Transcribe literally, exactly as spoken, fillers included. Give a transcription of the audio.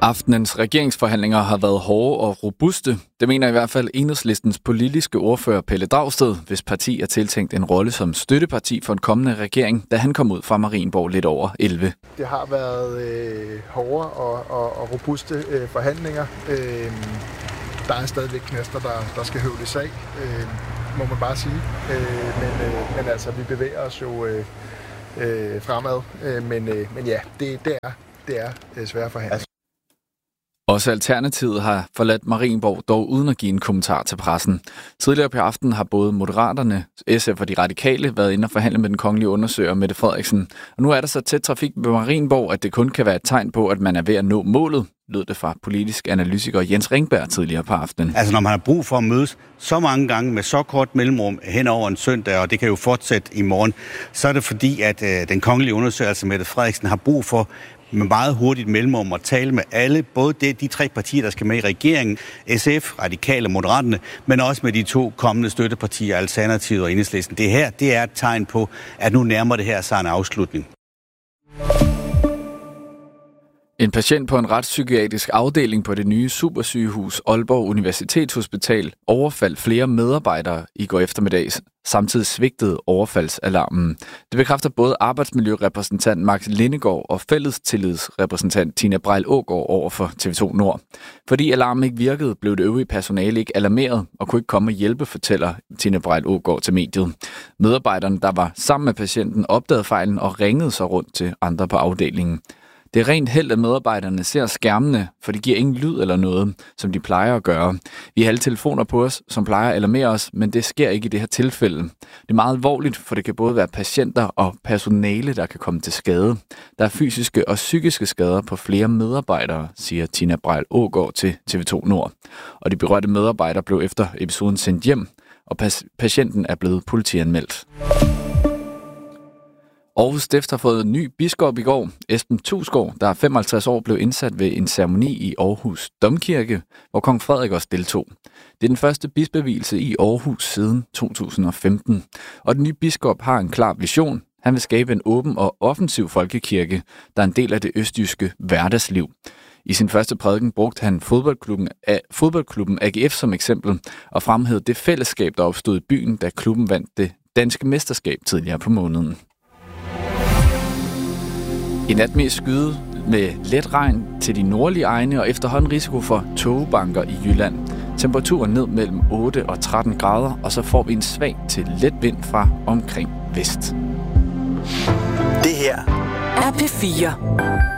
Aftenens regeringsforhandlinger har været hårde og robuste. Det mener i hvert fald Enhedslistens politiske ordfører Pelle Dragsted, hvis parti er tiltænkt en rolle som støtteparti for en kommende regering, da han kom ud fra Marienborg lidt over elleve. Det har været øh, hårde og, og, og robuste øh, forhandlinger. Øh, der er stadigvæk knaster, der, der skal høvles af, øh, må man bare sige. Øh, men, øh, men altså, vi bevæger os jo øh, øh, fremad. Øh, men, øh, men ja, det, det er, det er øh, svære forhandlinger. Også Alternativet har forladt Marienborg, dog uden at give en kommentar til pressen. Tidligere på aftenen har både Moderaterne, S F og de Radikale været inde og forhandle med den kongelige undersøger Mette Frederiksen. Og nu er der så tæt trafik ved Marienborg, at det kun kan være et tegn på, at man er ved at nå målet, lød det fra politisk analytiker Jens Ringberg tidligere på aftenen. Altså når man har brug for at mødes så mange gange med så kort mellemrum hen over en søndag, og det kan jo fortsætte i morgen, så er det fordi, at øh, den kongelige undersøger, altså Mette Frederiksen, har brug for med meget hurtigt mellemrum at tale med alle, både de, de tre partier, der skal med i regeringen, S F, Radikale og Moderaterne, men også med de to kommende støttepartier, Alternativet og Enhedslisten. Det her, det er et tegn på, at nu nærmer det her sig en afslutning. En patient på en retspsykiatrisk afdeling på det nye supersygehus Aalborg Universitetshospital overfaldt flere medarbejdere i går eftermiddag. Samtidig svigtede overfaldsalarmen. Det bekræfter både arbejdsmiljørepræsentant Max Lindegaard og fællestillidsrepræsentant Tina Brejl Aagaard over for T V to Nord. Fordi alarmen ikke virkede, blev det øvrige personale ikke alarmeret og kunne ikke komme og hjælpe, fortæller Tina Brejl Aagaard til mediet. Medarbejderne, der var sammen med patienten, opdagede fejlen og ringede sig rundt til andre på afdelingen. Det er rent held, at medarbejderne ser skærmene, for de giver ingen lyd eller noget, som de plejer at gøre. Vi har alle telefoner på os, som plejer at alarmere os, men det sker ikke i det her tilfælde. Det er meget alvorligt, for det kan både være patienter og personale, der kan komme til skade. Der er fysiske og psykiske skader på flere medarbejdere, siger Tina Brejl Aagaard til T V to Nord. Og de berørte medarbejdere blev efter episoden sendt hjem, og patienten er blevet politianmeldt. Aarhus Stift har fået en ny biskop i går. Esben Thusgaard, der er femoghalvtreds år, blev indsat ved en ceremoni i Aarhus Domkirke, hvor kong Frederik også deltog. Det er den første bispevielse i Aarhus siden to tusind og femten. Og den nye biskop har en klar vision. Han vil skabe en åben og offensiv folkekirke, der er en del af det østjyske hverdagsliv. I sin første prædiken brugte han fodboldklubben, fodboldklubben A G F som eksempel, og fremhævede det fællesskab, der opstod i byen, da klubben vandt det danske mesterskab tidligere på måneden. I nat mest skyde med let regn til de nordlige egne og efterhånden risiko for tågebanker i Jylland. Temperaturen ned mellem otte og tretten grader, og så får vi en svag til let vind fra omkring vest. Det her er P fire.